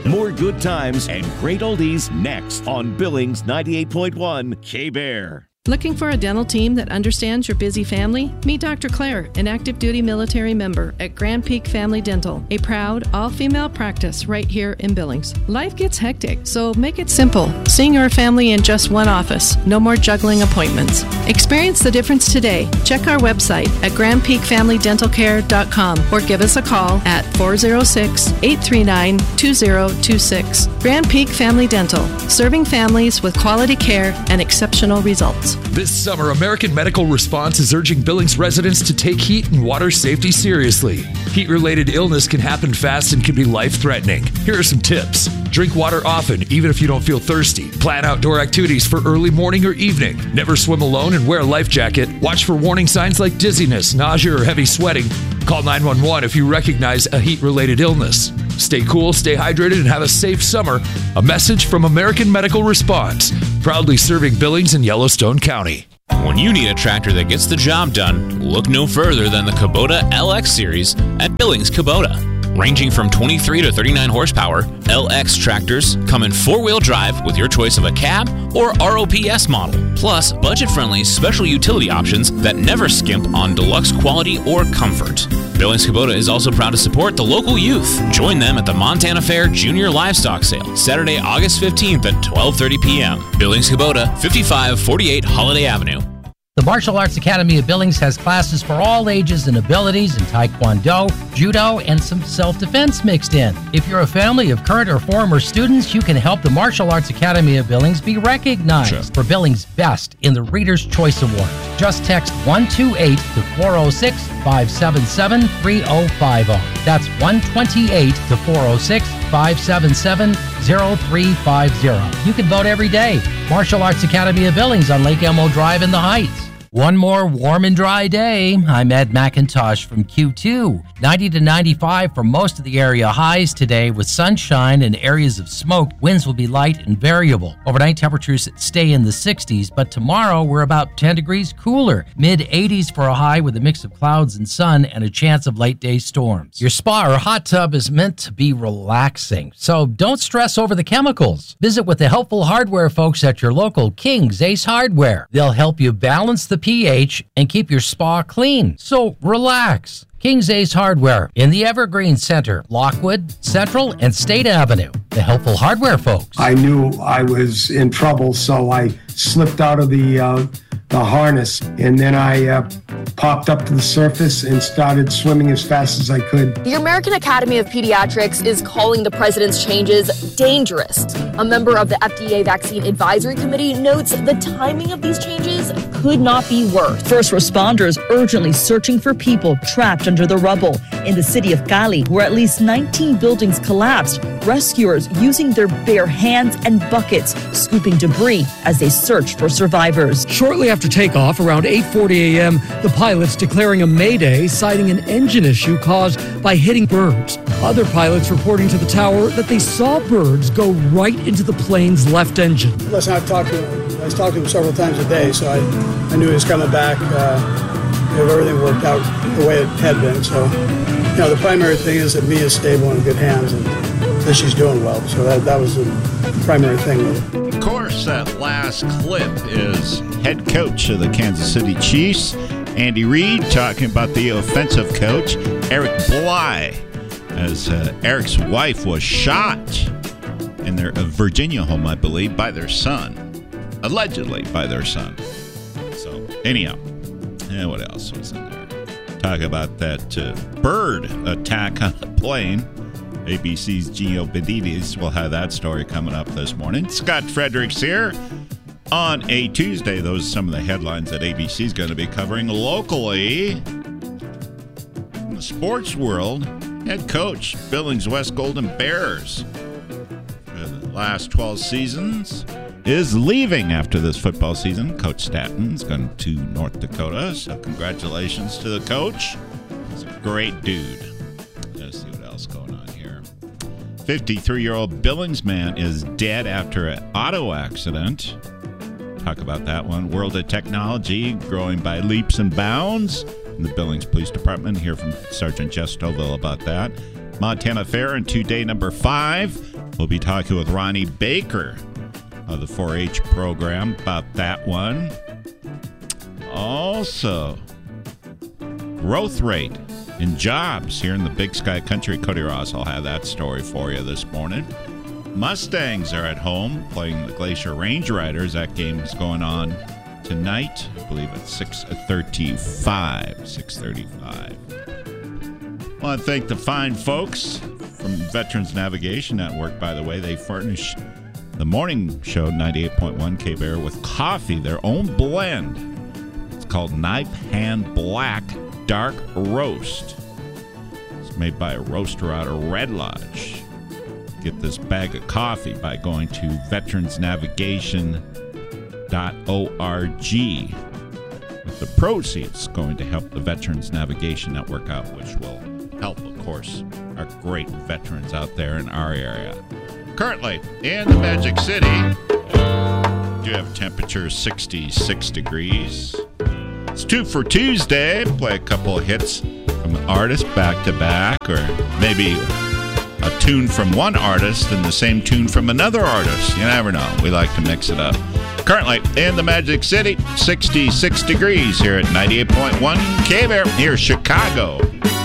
More good times and great oldies next on Billings 98.1 K-Bear. Looking for a dental team that understands your busy family? Meet Dr. Claire, an active duty military member at Grand Peak Family Dental, a proud all-female practice right here in Billings. Life gets hectic, so make it simple. Seeing your family in just one office. No more juggling appointments. Experience the difference today. Check our website at grandpeakfamilydentalcare.com or give us a call at 406-839-2026. Grand Peak Family Dental, serving families with quality care and exceptional results. This summer, American Medical Response is urging Billings residents to take heat and water safety seriously. Heat-related illness can happen fast and can be life-threatening. Here are some tips. Drink water often, even if you don't feel thirsty. Plan outdoor activities for early morning or evening. Never swim alone and wear a life jacket. Watch for warning signs like dizziness, nausea, or heavy sweating. Call 911 if you recognize a heat-related illness. Stay cool, stay hydrated, and have a safe summer. A message from American Medical Response, proudly serving Billings and Yellowstone County. When you need a tractor that gets the job done, look no further than the Kubota LX Series at Billings Kubota. Ranging from 23 to 39 horsepower, LX tractors come in four-wheel drive with your choice of a cab or ROPS model, plus budget-friendly special utility options that never skimp on deluxe quality or comfort. Billings Kubota is also proud to support the local youth. Join them at the Montana Fair Junior Livestock Sale, Saturday, August 15th at 12:30 p.m. Billings Kubota, 5548 Holiday Avenue. The Martial Arts Academy of Billings has classes for all ages and abilities in Taekwondo, Judo, and some self-defense mixed in. If you're a family of current or former students, you can help the Martial Arts Academy of Billings be recognized for Billings' Best in the Reader's Choice Award. Just text 128 to 406-577-3050. That's 128 to 406-577-0350. You can vote every day. Martial Arts Academy of Billings on Lake Elmo Drive in the Heights. One more warm and dry day. I'm Ed McIntosh from Q2. 90 to 95 for most of the area highs today with sunshine and areas of smoke. Winds will be light and variable. Overnight temperatures stay in the 60s, but tomorrow we're about 10 degrees cooler. Mid-80s for a high with a mix of clouds and sun and a chance of late day storms. Your spa or hot tub is meant to be relaxing, so don't stress over the chemicals. Visit with the helpful hardware folks at your local King's Ace Hardware. They'll help you balance the pH and keep your spa clean. So relax. King's Ace Hardware in the Evergreen Center, Lockwood, Central, and State Avenue. The helpful hardware folks. I knew I was in trouble, so I slipped out of the harness, and then I popped up to the surface and started swimming as fast as I could. The American Academy of Pediatrics is calling the president's changes dangerous. A member of the FDA Vaccine Advisory Committee notes the timing of these changes could not be worse. First responders urgently searching for people trapped under the rubble in the city of Cali, where at least 19 buildings collapsed. Rescuers using their bare hands and buckets, scooping debris as they search for survivors. Shortly after takeoff, around 8:40 a.m., the pilots declaring a mayday, citing an engine issue caused by hitting birds. Other pilots reporting to the tower that they saw birds go right into the plane's left engine. Listen, I've talked to him. I talked to him several times a day, so I knew he was coming back. Everything worked out the way it had been. So, the primary thing is that Mia's stable and in good hands, and that she's doing well. So that was the primary thing with it. Of course, that last clip is head coach of the Kansas City Chiefs, Andy Reid, talking about the offensive coach, Eric Bly, as Eric's wife was shot in their Virginia home, I believe, by their son. Allegedly by their son. So, anyhow, what else was in there? Talk about that bird attack on a plane. ABC's Gio Benitez will have that story coming up this morning. Scott Fredericks here on a Tuesday. Those are some of the headlines that ABC is going to be covering locally. In the sports world, head coach, Billings West Golden Bears, for the last 12 seasons, is leaving after this football season. Coach Statton's going to North Dakota, so congratulations to the coach. He's a great dude. Let's see what else going on here. 53-year-old Billings man is dead after an auto accident. Talk about that one. World of technology growing by leaps and bounds. In the Billings Police Department, hear from Sergeant Jess Stovall about that. Montana Fair in 2-day number 5. We'll be talking with Ronnie Baker of the 4-H program about that one. Also, growth rate in jobs here in the Big Sky Country. Cody Ross will have that story for you this morning. Mustangs are at home playing the Glacier Range Riders. That game is going on tonight. I believe at 6:35. I want to thank the fine folks from Veterans Navigation Network, by the way. They furnish the morning show, 98.1 K-Bear, with coffee, their own blend. It's called Knife Hand Black Dark Roast. It's made by a roaster out of Red Lodge. Get this bag of coffee by going to veteransnavigation.org. With the proceeds going to help the Veterans Navigation Network out, which will help, of course, our great veterans out there in our area. Currently, in the Magic City, we do have temperature 66 degrees. It's 2 for Tuesday. Play a couple of hits from an artist back to back, or maybe a tune from one artist and the same tune from another artist. You never know. We like to mix it up. Currently, in the Magic City, 66 degrees here at 98.1 K-Bear. Here's Chicago.